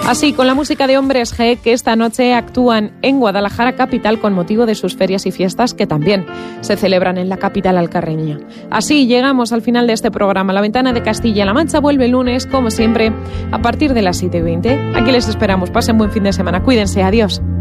Así, con la música de Hombres G, que esta noche actúan en Guadalajara capital con motivo de sus ferias y fiestas que también se celebran en la capital alcarreña. Así llegamos al final de este programa. La Ventana de Castilla-La Mancha vuelve el lunes, como siempre, a partir de las 7:20. Aquí les esperamos. Pasen buen fin de semana. Cuídense. Adiós.